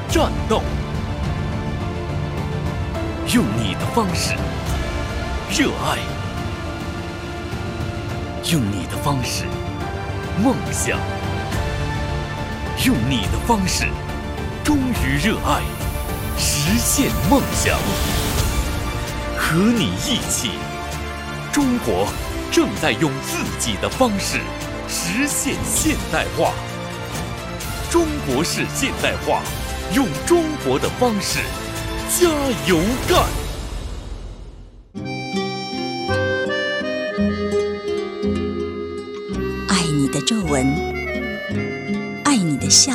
战斗，用你的方式热爱，用你的方式梦想，用你的方式忠于热爱，实现梦想。和你一起，中国正在用自己的方式实现现代化。中国式现代化，用中国的方式加油干！ 爱你的皱纹，爱你的笑，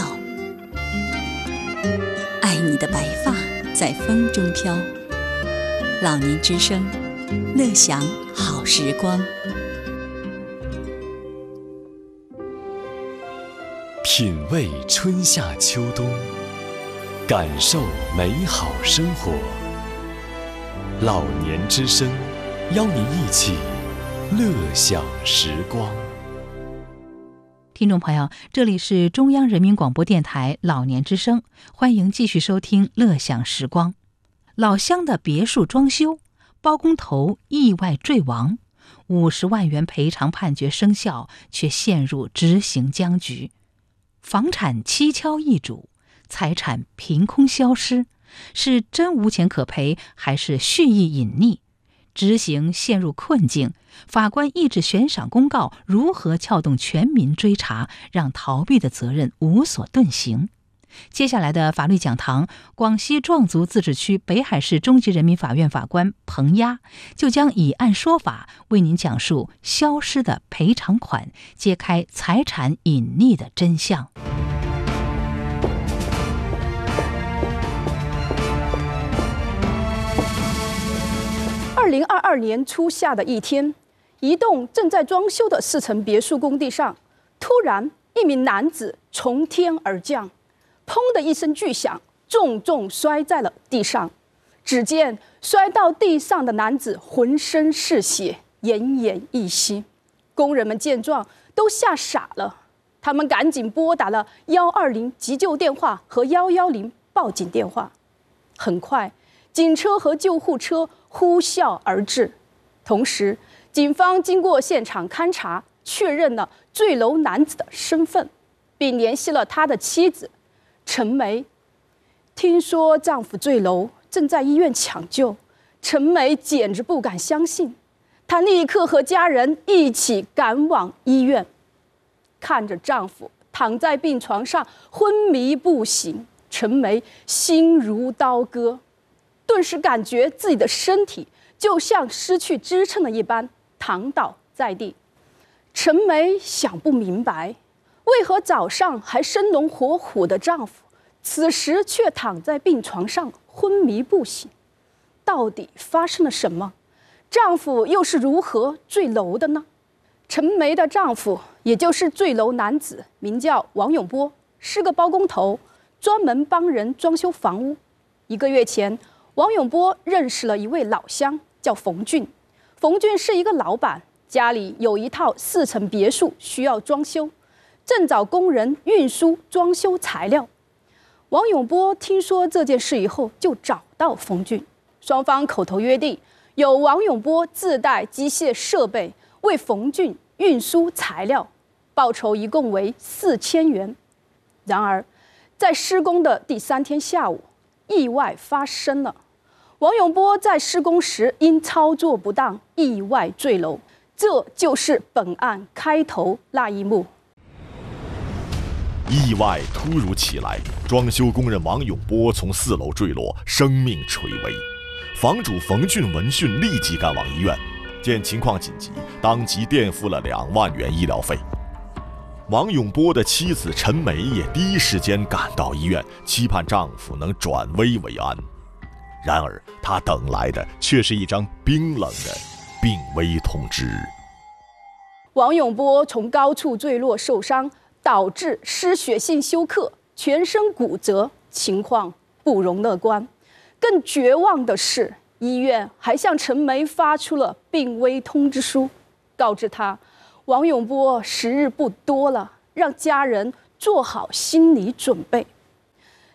爱你的白发在风中飘。老年之声，乐享好时光。 品味春夏秋冬，感受美好生活。老年之声，邀您一起乐享时光。 听众朋友，这里是中央人民广播电台老年之声，欢迎继续收听乐享时光。老乡的别墅装修，包工头意外坠亡，50万元赔偿判决生效，却陷入执行僵局。房产蹊跷易主，财产凭空消失，是真无钱可赔，还是蓄意隐匿？执行陷入困境，法官一纸悬赏公告如何撬动全民追查，让逃避的责任无所遁形？接下来的法律讲堂，广西壮族自治区北海市中级人民法院法官彭鸭就将以案说法，为您讲述消失的赔偿款，揭开财产隐匿的真相。 2022年初夏的一天，一栋正在装修的4层别墅工地上，突然一名男子从天而降，砰的一声巨响，重重摔在了地上。只见摔到地上的男子浑身是血，奄奄一息。工人们见状都吓傻了，他们赶紧拨打了120急救电话和110报警电话。很快，警车和救护车呼啸而至，同时，警方经过现场勘查，确认了坠楼男子的身份，并联系了他的妻子陈梅。听说丈夫坠楼，正在医院抢救，陈梅简直不敢相信，她立刻和家人一起赶往医院。看着丈夫躺在病床上昏迷不醒，陈梅心如刀割，顿时感觉自己的身体就像失去支撑的一般，躺倒在地。陈梅想不明白，为何早上还生龙活虎的丈夫，此时却躺在病床上昏迷不醒？到底发生了什么？丈夫又是如何坠楼的呢？陈梅的丈夫，也就是坠楼男子，名叫王永波，是个包工头，专门帮人装修房屋。1个月前，王永波认识了一位老乡，叫冯俊。冯俊是一个老板，家里有一套4层别墅需要装修，正找工人运输装修材料。王永波听说这件事以后，就找到冯俊，双方口头约定，由王永波自带机械设备为冯俊运输材料，报酬一共为4000元。然而，在施工的第3天下午，意外发生了。王永波在施工时因操作不当意外坠楼，这就是本案开头那一幕。 意外突如其来，装修工人王永波从4楼坠落，生命垂危。房主冯俊闻讯立即赶往医院，见情况紧急，当即垫付了2万元医疗费。王永波的妻子陈梅也第一时间赶到医院，期盼丈夫能转危为安。然而，她等来的却是一张冰冷的病危通知。 王永波从高处坠落受伤，导致失血性休克，全身骨折，情况不容乐观。更绝望的是，医院还向陈梅发出了病危通知书，告知她王永波时日不多了，让家人做好心理准备。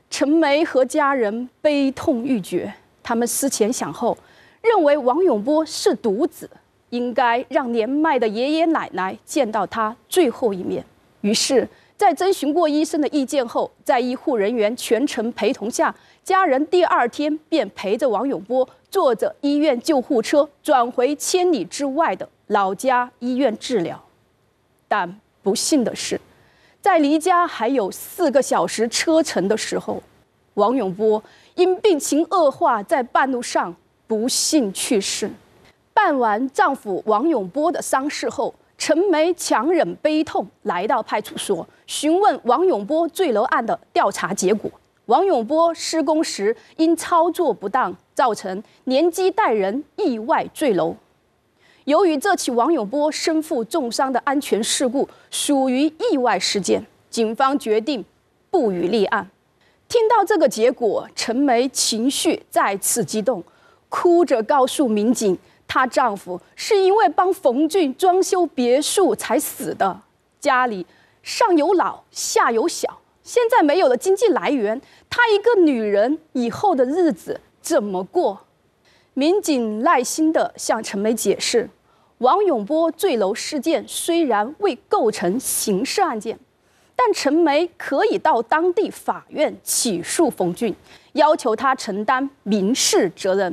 陈梅和家人悲痛欲绝，他们思前想后，认为王永波是独子，应该让年迈的爷爷奶奶见到他最后一面。于是，在征询过医生的意见后，在医护人员全程陪同下，家人第2天便陪着王永波坐着医院救护车转回千里之外的老家医院治疗。但不幸的是，在离家还有4个小时车程的时候，王永波因病情恶化，在半路上不幸去世。办完丈夫王永波的丧事后，陈梅强忍悲痛来到派出所，询问王永波坠楼案的调查结果。王永波施工时因操作不当，造成连机带人意外坠楼。由于这起王永波身负重伤的安全事故属于意外事件，警方决定不予立案。听到这个结果，陈梅情绪再次激动，哭着告诉民警，她丈夫是因为帮冯俊装修别墅才死的，家里上有老下有小，现在没有了经济来源，她一个女人以后的日子怎么过？民警耐心地向陈梅解释，王永波坠楼事件虽然未构成刑事案件，但陈梅可以到当地法院起诉冯俊，要求他承担民事责任。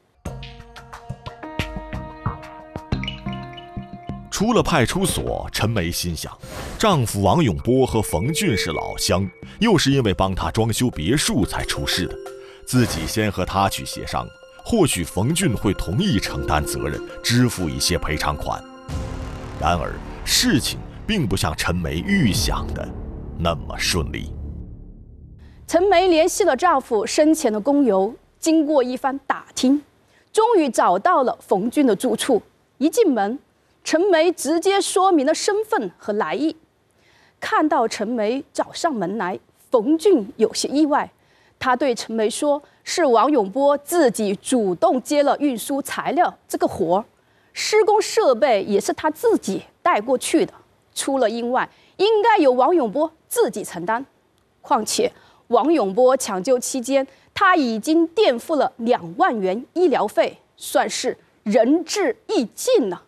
出了派出所，陈梅心想，丈夫王永波和冯俊是老乡，又是因为帮他装修别墅才出事的，自己先和他去协商，或许冯俊会同意承担责任，支付一些赔偿款。然而，事情并不像陈梅预想的那么顺利。 陈梅联系了丈夫生前的工友，经过一番打听，终于找到了冯俊的住处。一进门，陈梅直接说明了身份和来意。看到陈梅找上门来，冯俊有些意外，他对陈梅说，是王永波自己主动接了运输材料这个活，施工设备也是他自己带过去的，出了意外应该由王永波自己承担。况且王永波抢救期间，他已经垫付了2万元医疗费，算是仁至义尽了。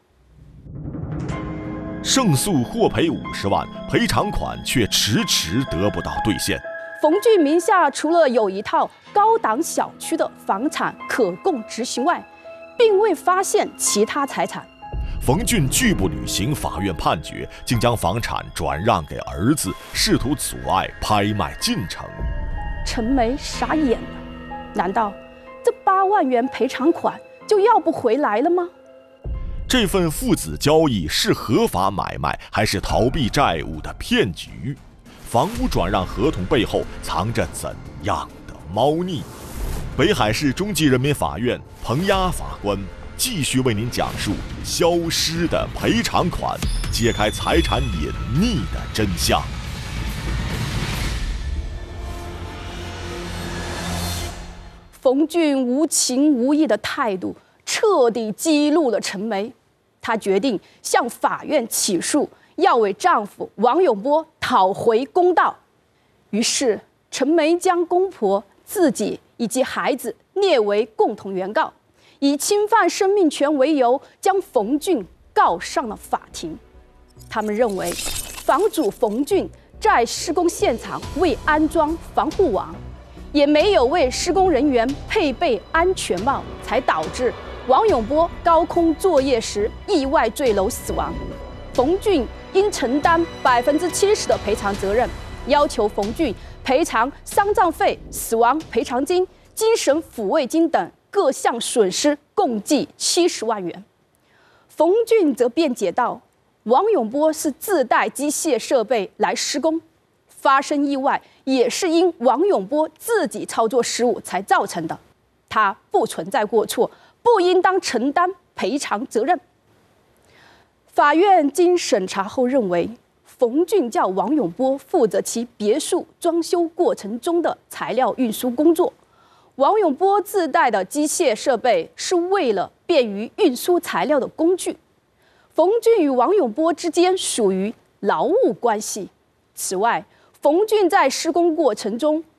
胜诉获赔50万，赔偿款却迟迟得不到兑现。 冯俊名下除了有一套高档小区的房产可供执行外，并未发现其他财产。 冯俊拒不履行法院判决，竟将房产转让给儿子，试图阻碍拍卖进程。 陈梅傻眼了，难道这8万元赔偿款就要不回来了吗？ 这份父子交易是合法买卖，还是逃避债务的骗局？房屋转让合同背后藏着怎样的猫腻？北海市中级人民法院彭压法官继续为您讲述消失的赔偿款，揭开财产隐匿的真相。 冯俊无情无义的态度彻底激怒了陈梅，她决定向法院起诉，要为丈夫王永波讨回公道。于是，陈梅将公婆、自己以及孩子列为共同原告，以侵犯生命权为由，将冯俊告上了法庭。他们认为，房主冯俊在施工现场未安装防护网，也没有为施工人员配备安全帽，才导致王永波高空作业时意外坠楼死亡。冯俊应承担70%的赔偿责任，要求冯俊赔偿丧葬费、死亡赔偿金、精神抚慰金等各项损失，共计70万元。冯俊则辩解道，王永波是自带机械设备来施工，发生意外也是因王永波自己操作失误才造成的，他不存在过错，不应当承担赔偿责任。法院经审查后认为，冯俊叫王永波负责其别墅装修过程中的材料运输工作，王永波自带的机械设备是为了便于运输材料的工具。冯俊与王永波之间属于劳务关系。此外，冯俊在施工过程中